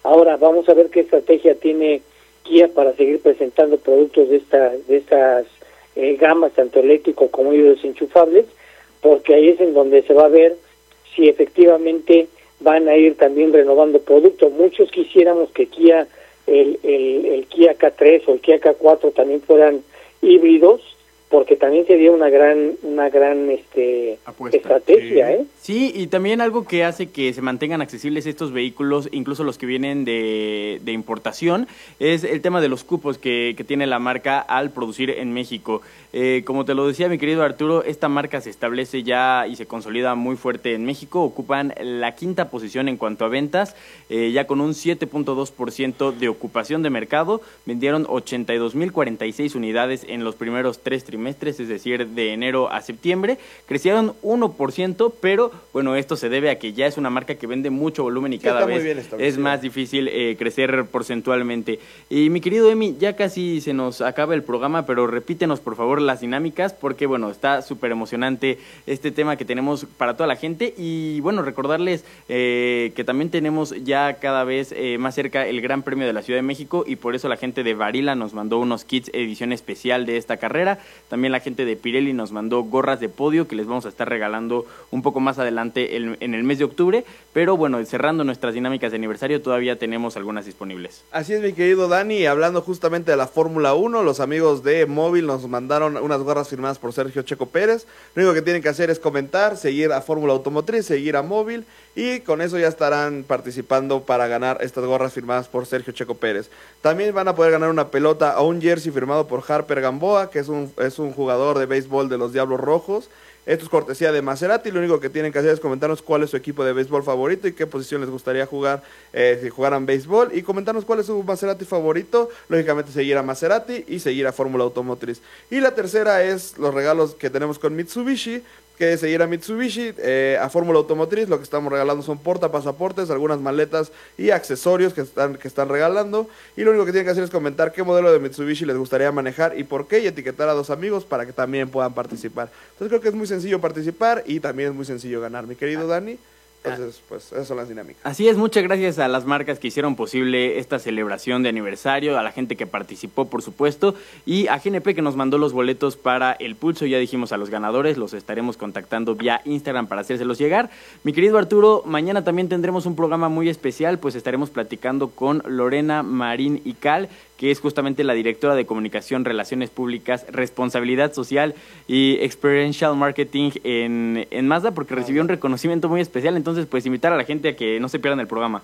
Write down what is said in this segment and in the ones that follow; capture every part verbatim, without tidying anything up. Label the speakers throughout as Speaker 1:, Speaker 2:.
Speaker 1: Ahora vamos a ver qué estrategia tiene Kia para seguir presentando productos de esta de estas eh, gamas, tanto eléctrico como híbridos enchufables, porque ahí es en donde se va a ver si efectivamente van a ir también renovando productos. Muchos quisiéramos que Kia, el, el, el Kia K tres o el Kia K cuatro también fueran híbridos, porque también sería una gran una gran este Apuesta. estrategia, sí. ¿eh?
Speaker 2: Sí, y también algo que hace que se mantengan accesibles estos vehículos, incluso los que vienen de, de importación, es el tema de los cupos que, que tiene la marca al producir en México. Eh, como te lo decía mi querido Arturo, esta marca se establece ya y se consolida muy fuerte en México, ocupan la quinta posición en cuanto a ventas, eh, ya con un siete punto dos por ciento de ocupación de mercado, vendieron ochenta y dos mil cuarenta y seis unidades en los primeros tres trimestres, es decir, de enero a septiembre, crecieron uno por ciento, pero bueno, esto se debe a que ya es una marca que vende mucho volumen y sí, cada vez es más difícil eh, crecer porcentualmente. Y mi querido Emi, ya casi se nos acaba el programa, pero repítenos por favor las dinámicas, porque bueno, está súper emocionante este tema que tenemos para toda la gente, y bueno, recordarles eh, que también tenemos ya cada vez eh, más cerca el Gran Premio de la Ciudad de México, y por eso la gente de Varila nos mandó unos kits edición especial de esta carrera. También la gente de Pirelli nos mandó gorras de podio que les vamos a estar regalando un poco más adelante en, en el mes de octubre, pero bueno, cerrando nuestras dinámicas de aniversario, todavía tenemos algunas disponibles.
Speaker 3: Así es, mi querido Dani, hablando justamente de la Fórmula uno, los amigos de Móvil nos mandaron unas gorras firmadas por Sergio Checo Pérez. Lo único que tienen que hacer es comentar, seguir a Fórmula Automotriz, seguir a Móvil, y con eso ya estarán participando para ganar estas gorras firmadas por Sergio Checo Pérez. También van a poder ganar una pelota o un jersey firmado por Harper Gamboa, que es un, es un jugador de béisbol de los Diablos Rojos. Esto es cortesía de Maserati. Lo único que tienen que hacer es comentarnos cuál es su equipo de béisbol favorito y qué posición les gustaría jugar eh, si jugaran béisbol, y comentarnos cuál es su Maserati favorito. Lógicamente seguir a Maserati y seguir a Fórmula Automotriz. Y la tercera es los regalos que tenemos con Mitsubishi, que es seguir a Mitsubishi, eh, a Fórmula Automotriz. Lo que estamos regalando son portapasaportes, algunas maletas y accesorios que están, que están regalando, y lo único que tienen que hacer es comentar qué modelo de Mitsubishi les gustaría manejar y por qué, y etiquetar a dos amigos para que también puedan participar. Entonces creo que es muy sencillo participar y también es muy sencillo ganar, mi querido Dani. Entonces, pues, esas son las dinámicas.
Speaker 2: Así es, muchas gracias a las marcas que hicieron posible esta celebración de aniversario, a la gente que participó, por supuesto, y a G N P que nos mandó los boletos para el Pulso. Ya dijimos a los ganadores, los estaremos contactando vía Instagram para hacérselos llegar. Mi querido Arturo, mañana también tendremos un programa muy especial, pues estaremos platicando con Lorena Marín y Cal, que es justamente la directora de Comunicación, Relaciones Públicas, Responsabilidad Social y Experiential Marketing en, en Mazda, porque recibió un reconocimiento muy especial. Entonces, pues invitar a la gente a que no se pierdan el programa.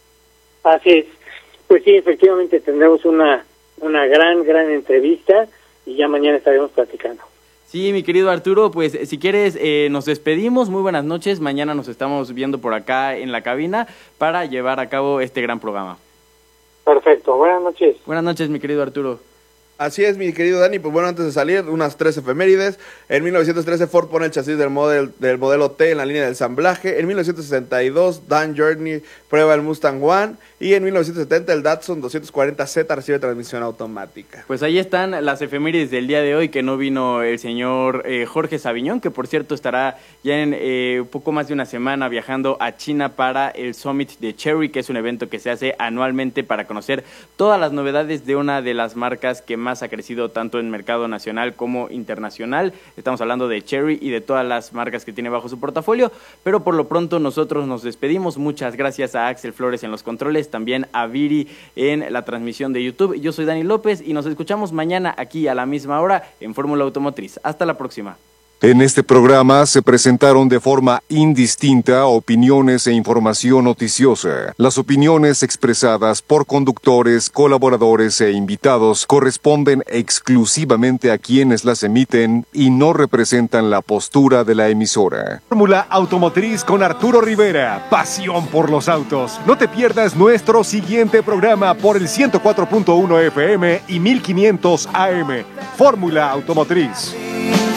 Speaker 1: Así es. Pues sí, efectivamente tendremos una, una gran, gran entrevista y ya mañana estaremos platicando.
Speaker 2: Sí, mi querido Arturo, pues si quieres eh, nos despedimos. Muy buenas noches. Mañana nos estamos viendo por acá en la cabina para llevar a cabo este gran programa.
Speaker 1: Perfecto, buenas noches.
Speaker 2: Buenas noches, mi querido Arturo.
Speaker 3: Así es, mi querido Dani. Pues bueno, antes de salir, unas tres efemérides. En mil novecientos trece Ford pone el chasis del, model, del modelo T en la línea de ensamblaje. En mil novecientos sesenta y dos Dan Journey prueba el Mustang One. Y en mil novecientos setenta el Datsun doscientos cuarenta Z recibe transmisión automática.
Speaker 2: Pues ahí están las efemérides del día de hoy, que no vino el señor eh, Jorge Saviñón, que por cierto estará ya en eh, un poco más de una semana viajando a China para el Summit de Chery, que es un evento que se hace anualmente para conocer todas las novedades de una de las marcas que más ha crecido tanto en mercado nacional como internacional. Estamos hablando de Chery y de todas las marcas que tiene bajo su portafolio, pero por lo pronto nosotros nos despedimos. Muchas gracias a Axel Flores en los controles, también a Viri en la transmisión de YouTube. Yo soy Dani López y nos escuchamos mañana aquí a la misma hora en Fórmula Automotriz. Hasta la próxima.
Speaker 4: En este programa se presentaron de forma indistinta opiniones e información noticiosa. Las opiniones expresadas por conductores, colaboradores e invitados corresponden exclusivamente a quienes las emiten y no representan la postura de la emisora.
Speaker 5: Fórmula Automotriz con Arturo Rivera. Pasión por los autos. No te pierdas nuestro siguiente programa por el ciento cuatro punto uno F M y mil quinientos A M. Fórmula Automotriz.